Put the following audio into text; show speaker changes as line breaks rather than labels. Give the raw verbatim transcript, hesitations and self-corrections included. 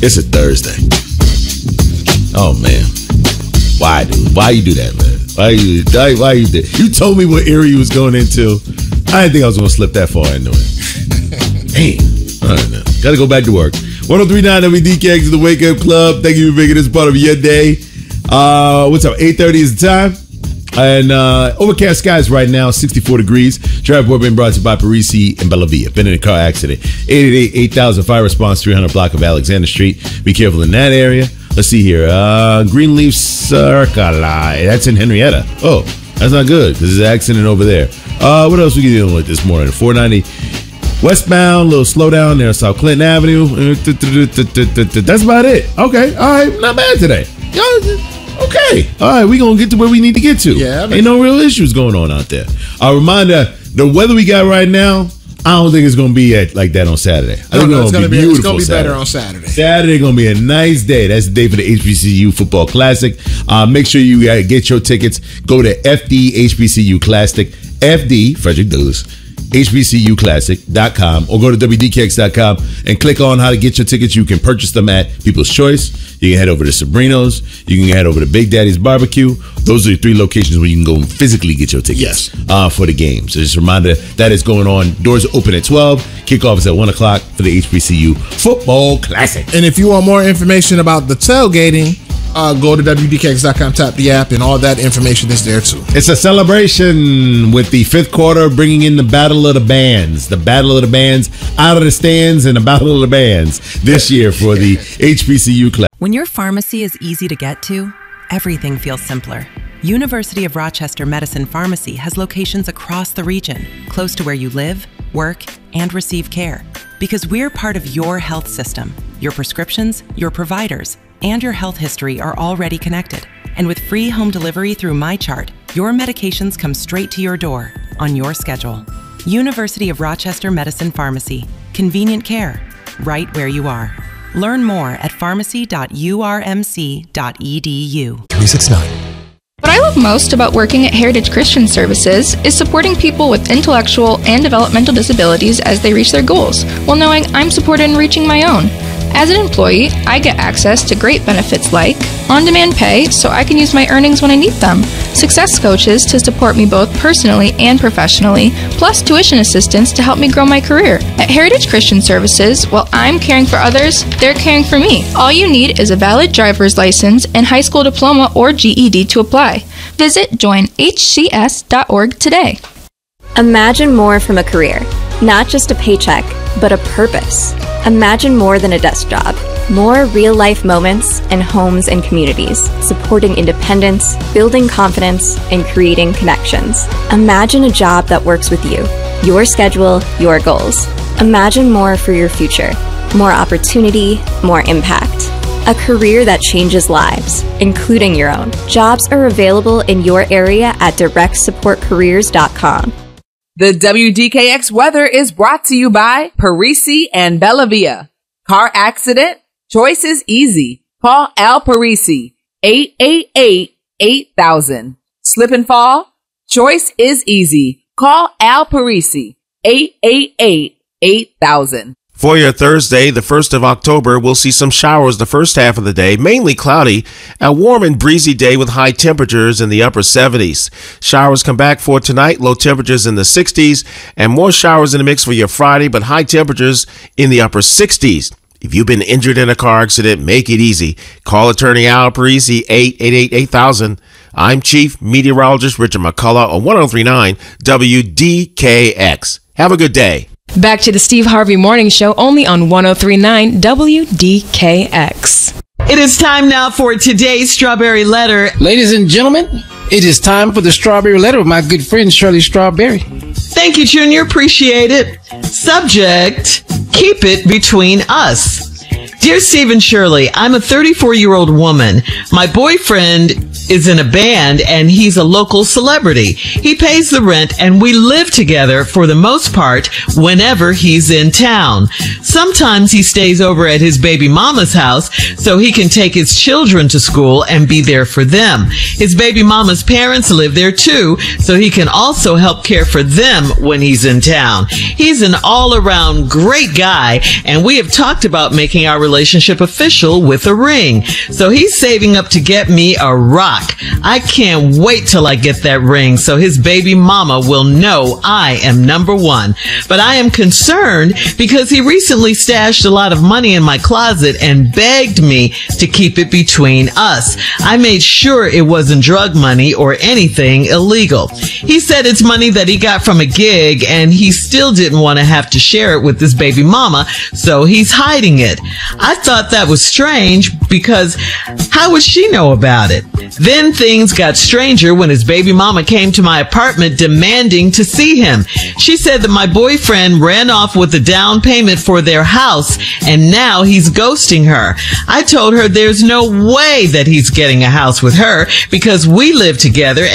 It's a Thursday. Oh, man. Why, dude? Why you do that, man? Why you, why, why you did? You told me what area you was going into. I didn't think I was going to slip that far into it. Damn. I don't know. Got to go back to work. one oh three point nine W D K X is the Wake Up Club. Thank you for making this part of your day. Uh, what's up? eight thirty is the time. And uh, overcast skies right now, sixty-four degrees. Traffic report being brought to you by Parisi and Bella Via. Been in a car accident. eight eight eight, eight thousand, fire response, three hundred block of Alexander Street. Be careful in that area. Let's see here. Uh, Greenleaf Circle. That's in Henrietta. Oh, that's not good. There's an accident over there. Uh, what else we dealing with this morning? four ninety westbound, little slowdown there, South Clinton Avenue. That's about it. Okay. All right. Not bad today. Okay. All right. We're going to get to where we need to get to.
Yeah. I mean,
ain't no real issues going on out there. A reminder, the weather we got right now, I don't think it's going to be at, like that on Saturday. I
no,
think
no,
it's going to be
beautiful. It's
going to
be better on Saturday.
Saturday going to be a nice day. That's the day for the H B C U Football Classic. Uh, make sure you uh, get your tickets. Go to F D H B C U Classic, F D, Frederick Douglass, H B C U Classic dot com, or go to W D K X dot com and click on how to get your tickets. You can purchase them at People's Choice. You can head over to Sabrino's. You can head over to Big Daddy's Barbecue. Those are the three locations where you can go and physically get your tickets.
Yes.
uh, for the game. So just a reminder, that is going on. Doors open at twelve. Kickoff is at one o'clock for the H B C U Football Classic.
And if you want more information about the tailgating, uh, go to W D K X dot com, tap the app, and all that information is there too.
It's a celebration with the fifth quarter bringing in the Battle of the Bands. The Battle of the Bands out of the stands and the Battle of the Bands this year for the H B C U Classic.
When your pharmacy is easy to get to, everything feels simpler. University of Rochester Medicine Pharmacy has locations across the region, close to where you live, work, and receive care. Because we're part of your health system. Your prescriptions, your providers, and your health history are already connected. And with free home delivery through MyChart, your medications come straight to your door on your schedule. University of Rochester Medicine Pharmacy. Convenient care, right where you are. Learn more at pharmacy dot U R M C dot E D U.
three six nine.
What I love most about working at Heritage Christian Services is supporting people with intellectual and developmental disabilities as they reach their goals, while knowing I'm supported in reaching my own. As an employee, I get access to great benefits like on-demand pay so I can use my earnings when I need them, success coaches to support me both personally and professionally, plus tuition assistance to help me grow my career. At Heritage Christian Services, while I'm caring for others, they're caring for me. All you need is a valid driver's license and high school diploma or G E D to apply. Visit join H C S dot org today.
Imagine more from a career, not just a paycheck, but a purpose. Imagine more than a desk job. More real-life moments in homes and communities, supporting independence, building confidence, and creating connections. Imagine a job that works with you, your schedule, your goals. Imagine more for your future. More opportunity, more impact. A career that changes lives, including your own. Jobs are available in your area at direct support careers dot com.
The W D K X weather is brought to you by Parisi and Bella Via. Car accident? Choice is easy. Call Al Parisi, eight eight eight, eight thousand. Slip and fall? Choice is easy. Call Al Parisi, eight eight eight, eight thousand.
For your Thursday, the first of October, we'll see some showers the first half of the day, mainly cloudy, a warm and breezy day with high temperatures in the upper seventies. Showers come back for tonight, low temperatures in the sixties, and more showers in the mix for your Friday, but high temperatures in the upper sixties. If you've been injured in a car accident, make it easy. Call attorney Al Parisi, eight eight eight, eight thousand. I'm Chief Meteorologist Richard McCullough on one oh three point nine W D K X. Have a good day.
Back to the Steve Harvey Morning Show, only on one oh three point nine W D K X.
It is time now for today's Strawberry Letter.
Ladies and gentlemen, it is time for the Strawberry Letter with my good friend Shirley Strawberry.
Thank you, Junior. Appreciate it. Subject, keep it between us. Dear Steve and Shirley, I'm a thirty-four-year-old woman. My boyfriend is in a band and he's a local celebrity. He pays the rent and we live together for the most part whenever he's in town. Sometimes he stays over at his baby mama's house so he can take his children to school and be there for them. His baby mama's parents live there too, so he can also help care for them when he's in town. He's an all-around great guy, and we have talked about making our relationship official with a ring. So he's saving up to get me a rock. I can't wait till I get that ring so his baby mama will know I am number one. But I am concerned because he recently stashed a lot of money in my closet and begged me to keep it between us. I made sure it wasn't drug money or anything illegal. He said it's money that he got from a gig and he still didn't want to have to share it with his baby mama, so he's hiding it. I thought that was strange because how would she know about it? Then things got stranger when his baby mama came to my apartment demanding to see him. She said that my boyfriend ran off with the down payment for their house and now he's ghosting her. I told her there's no way that he's getting a house with her because we live together